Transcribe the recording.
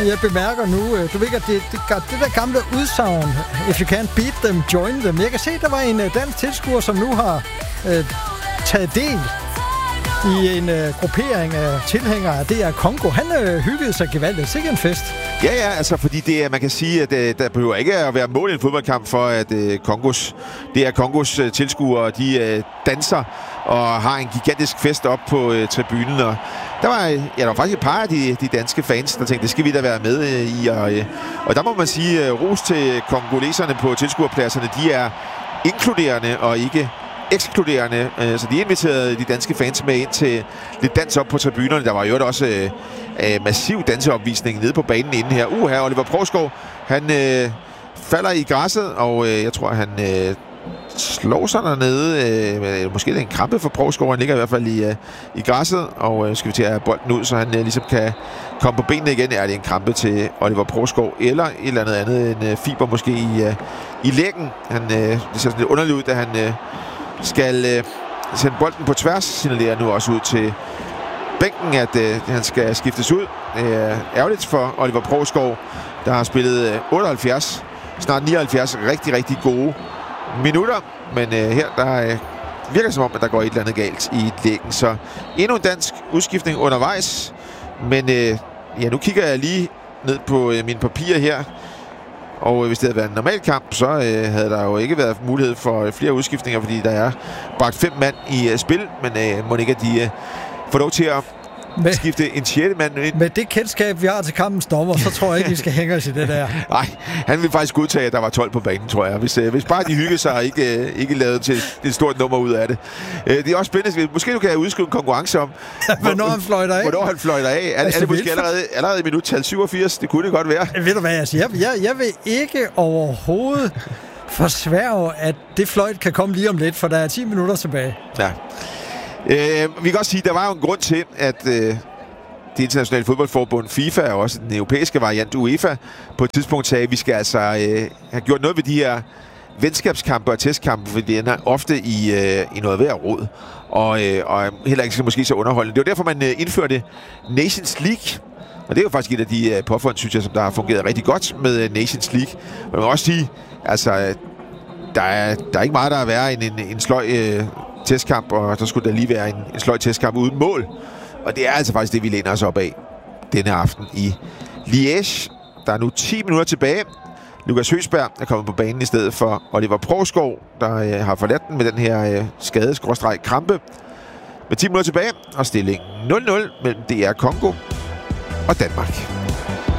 jeg bemærker nu, du ved ikke, at det der gamle udsagn, if you can't beat them, join them. Jeg kan se, der var en dansk tilskuer, som nu har taget del i en gruppering af tilhængere af DR Congo. Han hyggede sig gevaldigt. Sikke en fest. Ja, altså fordi man kan sige, at der behøver ikke at være mål i en fodboldkamp for, at DR Kongos tilskuere, de danser og har en gigantisk fest op på tribunen. Og der var faktisk et par af de danske fans, der tænkte, det skal vi da være med i. Og der må man sige, ros til kongoleserne på tilskuerpladserne. De er inkluderende og ikke ekskluderende, så de inviterede de danske fans med ind til lidt dans op på tribunerne. Der var jo også massiv danseopvisning nede på banen inden her. Her Oliver Provsgaard, han falder i græsset, og jeg tror, han slår sig dernede. Måske er det en krampe for Provsgaard. Han ligger i hvert fald i græsset, og skal vi til at have bolden ud, så han ligesom kan komme på benene igen. Er det en krampe til Oliver Provsgaard, eller et eller andet en fiber måske i læggen. Det ser sådan lidt underligt ud, da han skal sende bolden på tværs, signalerer nu også ud til bænken, at han skal skiftes ud. Det er ærgerligt for Oliver Provsgaard, der har spillet 78, snart 79 rigtig, rigtig gode minutter. Men her, der virker som om, at der går et eller andet galt i læggen. Så endnu en dansk udskiftning undervejs. Men nu kigger jeg lige ned på mine papirer her. Og hvis det havde været en normal kamp, så havde der jo ikke været mulighed for flere udskiftninger, fordi der er bragt 5 mand i spil, men må ikke, at de får lov til at skifte en 6. mand ind. Med det kendskab, vi har til kampens dommer, så tror jeg ikke, vi skal hænge os i det der. Nej, han vil faktisk godtage, at der var 12 på banen, tror jeg. Hvis bare de hyggede sig og ikke lavede til et stort nummer ud af det. Det er også spændende. Måske du kan udskrive en konkurrence om, hvornår han fløjter af. Hvornår han fløjter af. Er det måske allerede i minuttal 87? Det kunne det godt være. Ved du hvad jeg siger? Jeg vil ikke overhovedet forsværge, at det fløjt kan komme lige om lidt, for der er 10 minutter tilbage. Ja. Vi kan også sige, at der var jo en grund til, at det internationale fodboldforbund FIFA og også den europæiske variant UEFA på et tidspunkt sagde, at vi skal altså have gjort noget ved de her venskabskampe og testkampe, for det ender ofte i noget værd rod, og heller ikke måske så underholdende. Det var derfor, man indførte Nations League, og det er jo faktisk et af de påfund, synes jeg, som der har fungeret rigtig godt med Nations League. Men man må også sige, altså, der er ikke meget, der er værre end en sløj testkamp, og så skulle der lige være en sløj testkamp uden mål. Og det er altså faktisk det, vi læner os op af denne aften i Liège. Der er nu 10 minutter tilbage. Lukas Høsberg er kommet på banen i stedet for Oliver Provsgaard, der har forladt den med den her skade-krampe. Med 10 minutter tilbage, og stillingen 0-0 mellem DR Congo og Danmark.